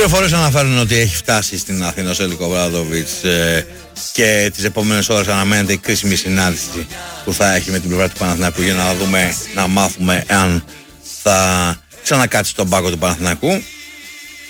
Πληροφορίες αναφέρουν ότι έχει φτάσει στην Αθήνα ο Ζέλλικο Ομπράδοβιτς και τις επόμενες ώρες αναμένεται η κρίσιμη συνάντηση που θα έχει με την πλευρά του Παναθηναϊκού για να δούμε, να μάθουμε αν θα ξανακάτσει στον πάγκο του Παναθηναϊκού.